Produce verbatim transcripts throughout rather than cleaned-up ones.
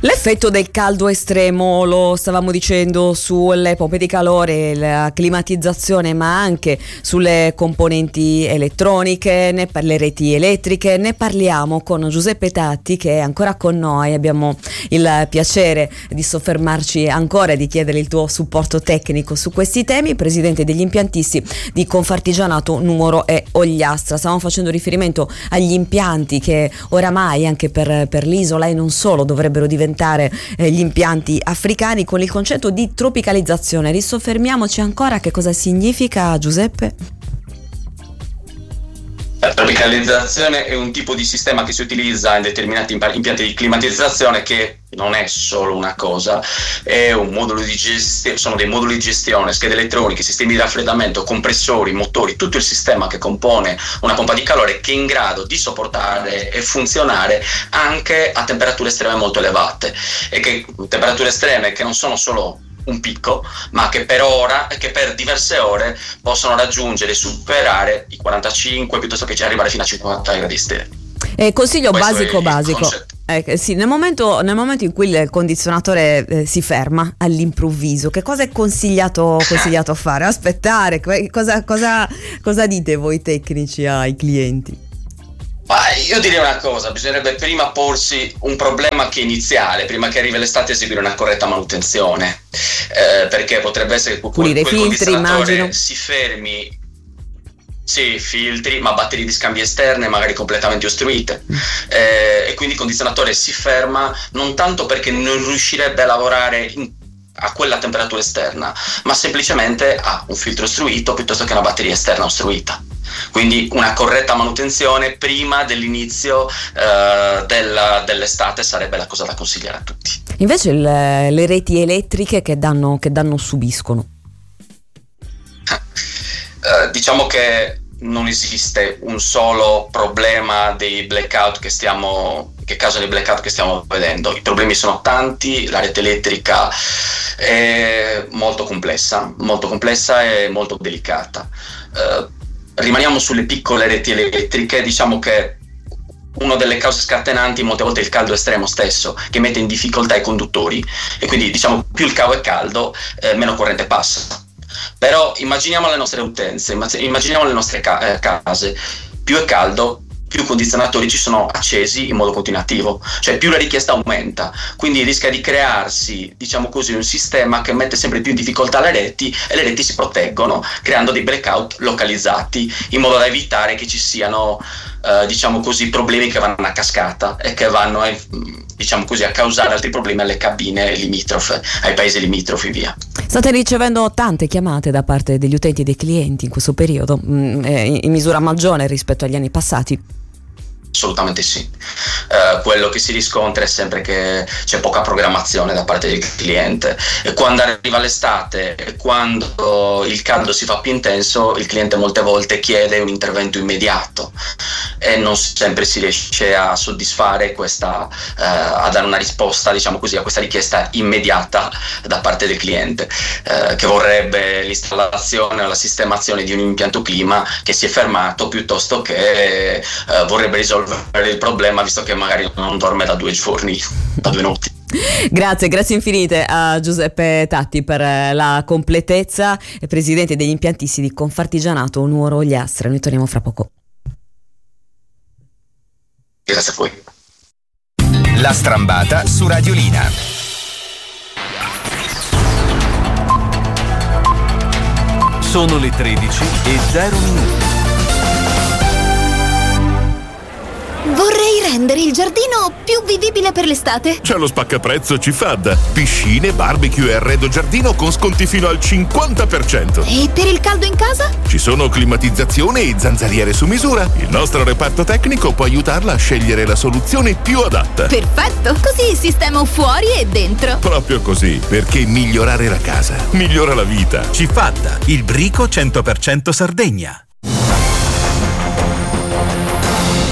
L'effetto del caldo estremo, lo stavamo dicendo, sulle pompe di calore, la climatizzazione, ma anche sulle componenti elettroniche, ne per le reti elettriche. Ne parliamo con Giuseppe Tatti, che è ancora con noi. Abbiamo il piacere di soffermarci ancora e di chiedere il tuo supporto tecnico su questi temi. Presidente degli impiantisti di Confartigianato Nuoro e Ogliastra. Stavamo facendo riferimento agli impianti che oramai anche per, per l'isola e non solo dovrebbero diventare eh, gli impianti africani, con il concetto di tropicalizzazione. Risoffermiamoci ancora, che cosa significa, Giuseppe? La tropicalizzazione è un tipo di sistema che si utilizza in determinati impianti di climatizzazione, che non è solo una cosa, è un modulo di gestione, sono dei moduli di gestione, schede elettroniche, sistemi di raffreddamento, compressori, motori, tutto il sistema che compone una pompa di calore, che è in grado di sopportare e funzionare anche a temperature estreme molto elevate, e che temperature estreme che non sono solo un picco, ma che per ora che per diverse ore possono raggiungere e superare i quarantacinque, piuttosto che arrivare fino a cinquanta gradi esterni. Eh, consiglio Questo basico basico eh, sì, nel momento, nel momento in cui il condizionatore eh, si ferma all'improvviso, che cosa è consigliato, consigliato fare? Aspettare? Cosa, cosa, cosa dite voi tecnici ai clienti? Ma io direi una cosa: bisognerebbe prima porsi un problema che è iniziale, prima che arrivi l'estate, eseguire una corretta manutenzione, eh, perché potrebbe essere che pulire quel filtri, immagino, si fermi, sì, filtri, ma batterie di scambio esterne magari completamente ostruite, eh, e quindi il condizionatore si ferma non tanto perché non riuscirebbe a lavorare in a quella temperatura esterna, ma semplicemente ha un filtro ostruito piuttosto che una batteria esterna ostruita. Quindi una corretta manutenzione prima dell'inizio eh, della, dell'estate sarebbe la cosa da consigliare a tutti. Invece le, le reti elettriche che danno, che danno subiscono? Eh, diciamo che non esiste un solo problema dei blackout che stiamo che causano i blackout che stiamo vedendo. I problemi sono tanti, la rete elettrica è molto complessa, molto complessa e molto delicata. Eh, rimaniamo sulle piccole reti elettriche. Diciamo che una delle cause scatenanti molte volte è il caldo estremo stesso, che mette in difficoltà i conduttori, e quindi diciamo più il cavo è caldo, eh, meno corrente passa. Però immaginiamo le nostre utenze, immaginiamo le nostre ca- eh, case, più è caldo, più condizionatori ci sono accesi in modo continuativo, cioè più la richiesta aumenta, quindi rischia di crearsi, diciamo così, un sistema che mette sempre più in difficoltà le reti, e le reti si proteggono creando dei blackout localizzati, in modo da evitare che ci siano eh, diciamo così problemi che vanno a cascata e che vanno a, diciamo così, a causare altri problemi alle cabine limitrofe, ai paesi limitrofi, via. State ricevendo tante chiamate da parte degli utenti e dei clienti in questo periodo, mh, in misura maggiore rispetto agli anni passati? Assolutamente sì. Uh, quello che si riscontra è sempre che c'è poca programmazione da parte del cliente, e quando arriva l'estate e quando il caldo si fa più intenso, il cliente molte volte chiede un intervento immediato, e non sempre si riesce a soddisfare questa, uh, a dare una risposta, diciamo così, a questa richiesta immediata da parte del cliente, uh, che vorrebbe l'installazione o la sistemazione di un impianto clima che si è fermato, piuttosto che uh, vorrebbe risolvere il problema, visto che magari non dorme da due giorni, da due notti. Grazie, grazie infinite a Giuseppe Tatti per la completezza, presidente degli impiantisti di Confartigianato Nuoro Ogliastra. Noi torniamo fra poco. Grazie a voi. La Strambata su Radiolina. Sono le tredici e zero minuti. Vorrei rendere il giardino più vivibile per l'estate. C'è lo spaccaprezzo Cifad. Piscine, barbecue e arredo giardino con sconti fino al cinquanta per cento. E per il caldo in casa? Ci sono climatizzazione e zanzariere su misura. Il nostro reparto tecnico può aiutarla a scegliere la soluzione più adatta. Perfetto, così sistemo fuori e dentro. Proprio così, perché migliorare la casa migliora la vita. Cifad, il brico cento per cento Sardegna.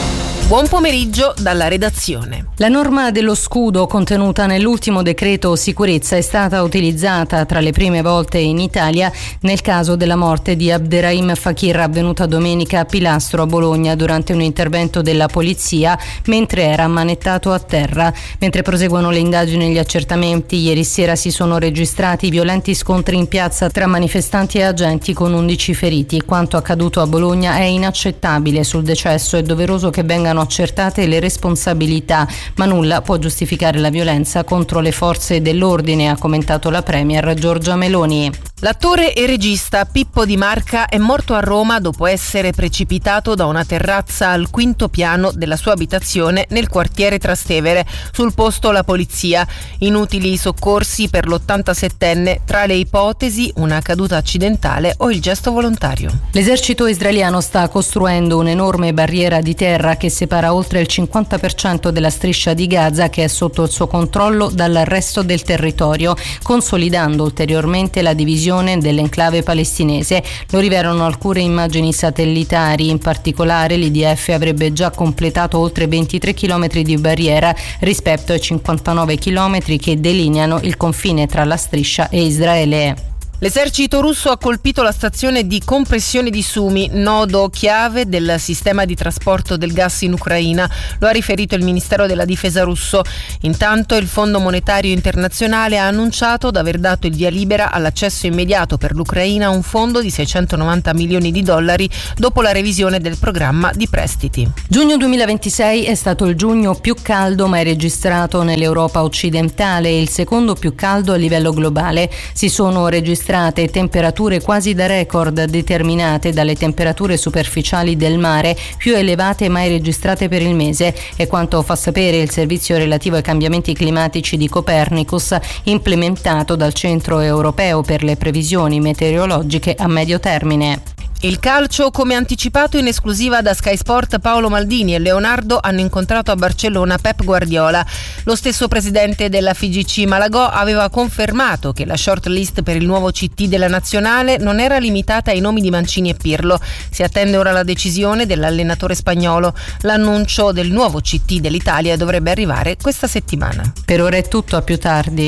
Buon pomeriggio dalla redazione. La norma dello scudo contenuta nell'ultimo decreto sicurezza è stata utilizzata tra le prime volte in Italia nel caso della morte di Abderrahim Fakir, avvenuta domenica a Pilastro a Bologna durante un intervento della polizia mentre era ammanettato a terra. Mentre proseguono le indagini e gli accertamenti, ieri sera si sono registrati violenti scontri in piazza tra manifestanti e agenti con undici feriti. Quanto accaduto a Bologna è inaccettabile. Sul decesso è doveroso che vengano accertate le responsabilità, ma nulla può giustificare la violenza contro le forze dell'ordine, ha commentato la premier Giorgia Meloni. L'attore e regista Pippo Di Marca è morto a Roma dopo essere precipitato da una terrazza al quinto piano della sua abitazione nel quartiere Trastevere. Sul posto la polizia. Inutili soccorsi per l'ottantasettenne, tra le ipotesi una caduta accidentale o il gesto volontario. L'esercito israeliano sta costruendo un'enorme barriera di terra che separa oltre il cinquanta per cento della striscia di Gaza, che è sotto il suo controllo, dal resto del territorio, consolidando ulteriormente la divisione dell'enclave palestinese. Lo rivelano alcune immagini satellitari. In particolare l'I D F avrebbe già completato oltre ventitré chilometri di barriera rispetto ai cinquantanove chilometri che delineano il confine tra la striscia e Israele. L'esercito russo ha colpito la stazione di compressione di Sumi, nodo chiave del sistema di trasporto del gas in Ucraina. Lo ha riferito il Ministero della Difesa russo. Intanto il Fondo Monetario Internazionale ha annunciato di aver dato il via libera all'accesso immediato per l'Ucraina a un fondo di seicentonovanta milioni di dollari dopo la revisione del programma di prestiti. Giugno duemilaventisei è stato il giugno più caldo mai registrato nell'Europa occidentale e il secondo più caldo a livello globale. Si sono registrati temperature quasi da record, determinate dalle temperature superficiali del mare più elevate mai registrate per il mese, è quanto fa sapere il servizio relativo ai cambiamenti climatici di Copernicus, implementato dal Centro Europeo per le previsioni meteorologiche a medio termine. Il calcio, come anticipato in esclusiva da Sky Sport, Paolo Maldini e Leonardo hanno incontrato a Barcellona Pep Guardiola. Lo stesso presidente della F I G C Malagò aveva confermato che la shortlist per il nuovo C T della nazionale non era limitata ai nomi di Mancini e Pirlo. Si attende ora la decisione dell'allenatore spagnolo. L'annuncio del nuovo C T dell'Italia dovrebbe arrivare questa settimana. Per ora è tutto, a più tardi.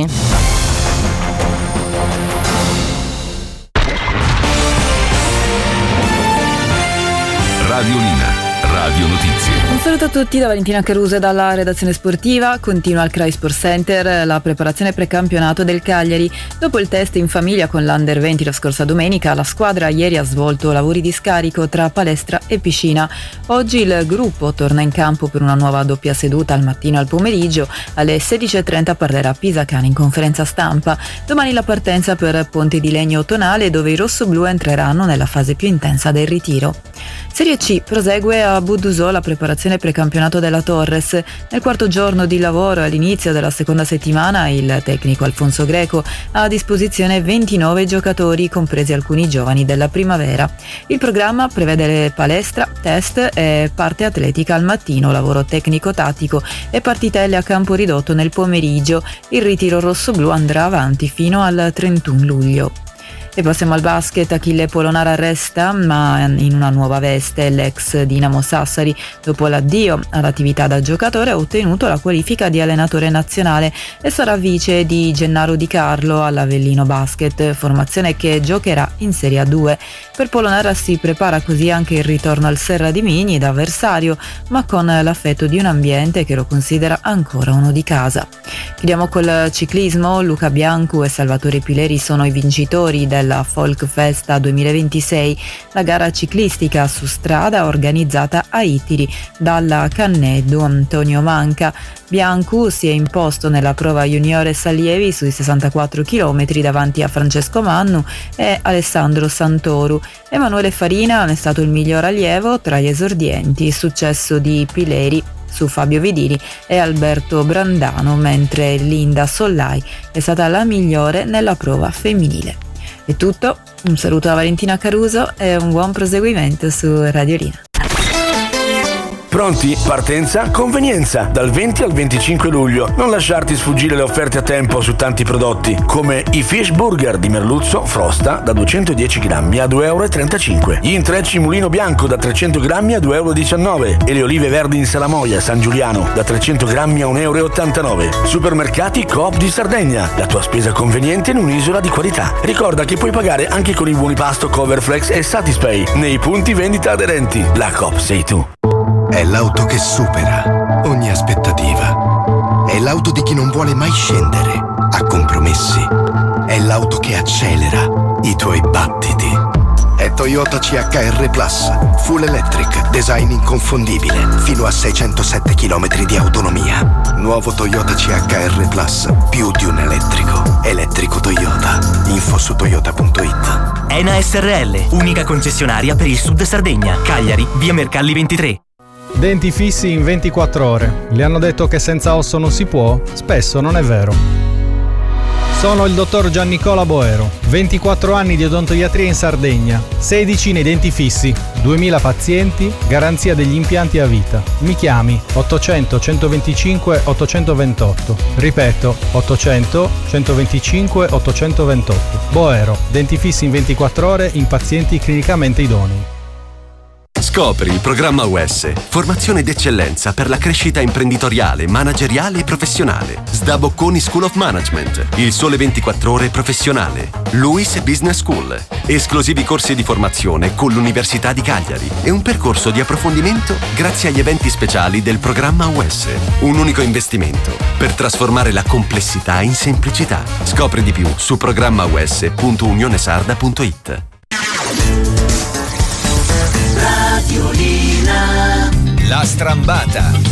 Radiolina, Radio Notizie. Un saluto a tutti da Valentina Caruso e dalla redazione sportiva. Continua al Cry Sport Center la preparazione precampionato del Cagliari. Dopo il test in famiglia con l'Under venti la scorsa domenica, la squadra ieri ha svolto lavori di scarico tra palestra e piscina. Oggi il gruppo torna in campo per una nuova doppia seduta al mattino e al pomeriggio. Alle sedici e trenta parlerà Pisacane in conferenza stampa. Domani la partenza per Ponte di Legno Tonale, dove i rossoblù entreranno nella fase più intensa del ritiro. Serie C, prosegue a Budusò la preparazione precampionato della Torres. Nel quarto giorno di lavoro all'inizio della seconda settimana il tecnico Alfonso Greco ha a disposizione ventinove giocatori, compresi alcuni giovani della primavera. Il programma prevede palestra, test e parte atletica al mattino, lavoro tecnico-tattico e partitelle a campo ridotto nel pomeriggio. Il ritiro rossoblù andrà avanti fino al trentuno luglio. E passiamo al basket. Achille Polonara resta, ma in una nuova veste. L'ex Dinamo Sassari, dopo l'addio all'attività da giocatore, ha ottenuto la qualifica di allenatore nazionale e sarà vice di Gennaro Di Carlo all'Avellino Basket, formazione che giocherà in Serie A due. Per Polonara si prepara così anche il ritorno al Serra di Mini da avversario, ma con l'affetto di un ambiente che lo considera ancora uno di casa. Chiudiamo col ciclismo. Luca Biancu e Salvatore Pileri sono i vincitori del la Folk Festa duemilaventisei, la gara ciclistica su strada organizzata a Itiri dalla Canneddu. Antonio Manca. Biancu si è imposto nella prova juniores allievi sui sessantaquattro chilometri davanti a Francesco Mannu e Alessandro Santoru. Emanuele Farina è stato il miglior allievo tra gli esordienti, successo di Pileri su Fabio Vidili e Alberto Brandano, mentre Linda Sollai è stata la migliore nella prova femminile. È tutto, un saluto da Valentina Caruso e un buon proseguimento su Radiolina. Pronti? Partenza? Convenienza! Dal venti al venticinque luglio. Non lasciarti sfuggire le offerte a tempo su tanti prodotti, come i fish burger di merluzzo Frosta da duecentodieci grammi a due euro e trentacinque, gli intrecci mulino bianco da trecento grammi a due euro e diciannove e le olive verdi in salamoia San Giuliano da trecento grammi a un euro e ottantanove. Supermercati Coop di Sardegna, la tua spesa conveniente in un'isola di qualità. Ricorda che puoi pagare anche con i buoni pasto Coverflex e Satispay nei punti vendita aderenti. La Coop sei tu. È l'auto che supera ogni aspettativa. È l'auto di chi non vuole mai scendere a compromessi. È l'auto che accelera i tuoi battiti. È Toyota C H R Plus, full electric, design inconfondibile, fino a seicentosette chilometri di autonomia. Nuovo Toyota C H R Plus, più di un elettrico. Elettrico Toyota. Info su toyota punto it. Ena S R L, unica concessionaria per il Sud Sardegna. Cagliari, via Mercalli ventitré. Denti fissi in ventiquattro ore. Le hanno detto che senza osso non si può? Spesso non è vero. Sono il dottor Giannicola Boero, ventiquattro anni di odontoiatria in Sardegna, sedici nei denti fissi, duemila pazienti, garanzia degli impianti a vita. Mi chiami ottocento centoventicinque ottocentoventotto. Ripeto, ottocento centoventicinque ottocentoventotto. Boero, denti fissi in ventiquattro ore in pazienti clinicamente idonei. Scopri il programma U S, formazione d'eccellenza per la crescita imprenditoriale, manageriale e professionale. S D A Bocconi School of Management, il sole ventiquattro ore professionale. Luis Business School, esclusivi corsi di formazione con l'Università di Cagliari e un percorso di approfondimento grazie agli eventi speciali del programma U S. Un unico investimento per trasformare la complessità in semplicità. Scopri di più su programma u s punto unione sarda punto it. Radiolina. La strambata.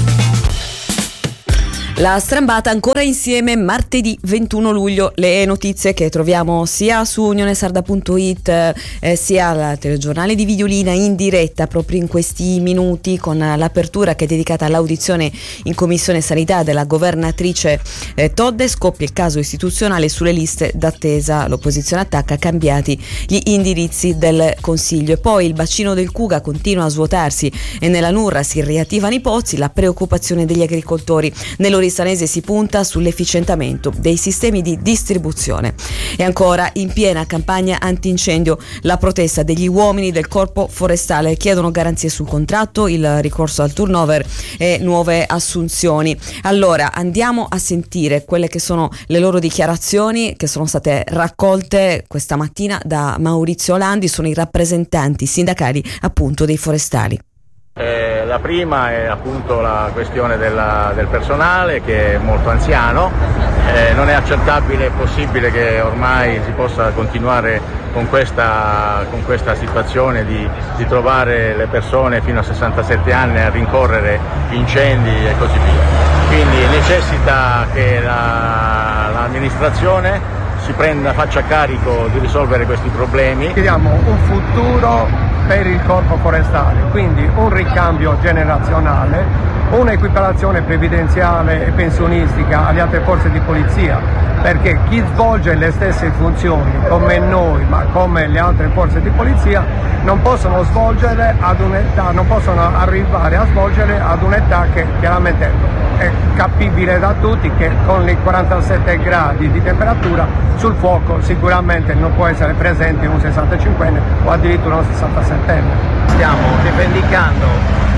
La strambata ancora insieme martedì ventuno luglio, le notizie che troviamo sia su unionesarda punto it eh, sia al telegiornale di Videolina in diretta proprio in questi minuti, con l'apertura che è dedicata all'audizione in commissione sanità della governatrice eh, Todde. Scoppia il caso istituzionale sulle liste d'attesa, l'opposizione attacca cambiati gli indirizzi del Consiglio. E poi il bacino del Cuga continua a svuotarsi e nella Nurra si riattivano i pozzi, la preoccupazione degli agricoltori. Nello Sanese si punta sull'efficientamento dei sistemi di distribuzione. E ancora in piena campagna antincendio la protesta degli uomini del Corpo Forestale, chiedono garanzie sul contratto, il ricorso al turnover e nuove assunzioni. Allora andiamo a sentire quelle che sono le loro dichiarazioni che sono state raccolte questa mattina da Maurizio Landi, sono i rappresentanti sindacali appunto dei forestali. Eh, la prima è appunto la questione della, del personale che è molto anziano, eh, non è accettabile e possibile che ormai si possa continuare con questa, con questa situazione di, di trovare le persone fino a sessantasette anni a rincorrere incendi e così via. Quindi necessita che la, l'amministrazione si prenda, faccia carico di risolvere questi problemi. Chiediamo un futuro per il corpo forestale, quindi un ricambio generazionale, un'equiparazione previdenziale e pensionistica alle altre forze di polizia, perché chi svolge le stesse funzioni come noi, ma come le altre forze di polizia, non possono svolgere ad un'età, non possono arrivare a svolgere ad un'età che chiaramente è capibile da tutti, che con i quarantasette gradi di temperatura sul fuoco sicuramente non può essere presente un sessantacinquenne o addirittura un sessantasettenne. Stiamo rivendicando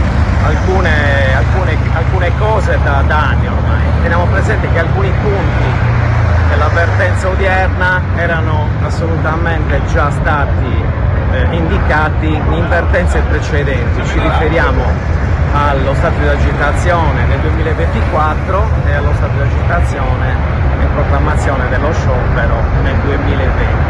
alcune, alcune, alcune cose da, da anni ormai. Teniamo presente che alcuni punti dell'avvertenza odierna erano assolutamente già stati eh, indicati in avvertenze precedenti. Ci riferiamo allo stato di agitazione nel duemilaventiquattro e allo stato di agitazione in proclamazione dello sciopero nel duemilaventi.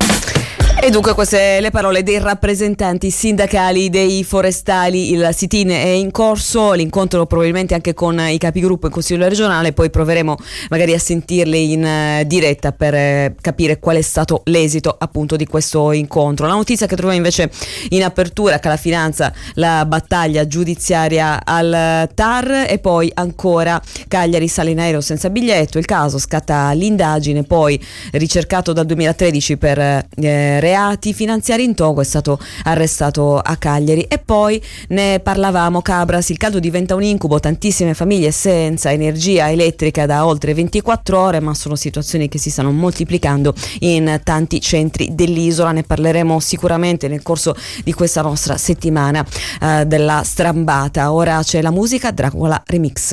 E dunque queste le parole dei rappresentanti sindacali dei forestali. Il sit-in è in corso, l'incontro probabilmente anche con i capigruppo in Consiglio regionale, poi proveremo magari a sentirli in uh, diretta per uh, capire qual è stato l'esito appunto di questo incontro. La notizia che troviamo invece in apertura, che la finanza, la battaglia giudiziaria al T A R, e poi ancora Cagliari sale in aereo senza biglietto, il caso scatta l'indagine, poi ricercato dal duemilatredici per eh, reati finanziari in Togo, è stato arrestato a Cagliari. E poi ne parlavamo, Cabras, il caldo diventa un incubo, tantissime famiglie senza energia elettrica da oltre ventiquattro ore, ma sono situazioni che si stanno moltiplicando in tanti centri dell'isola. Ne parleremo sicuramente nel corso di questa nostra settimana eh, della strambata. Ora c'è la musica Dracula Remix.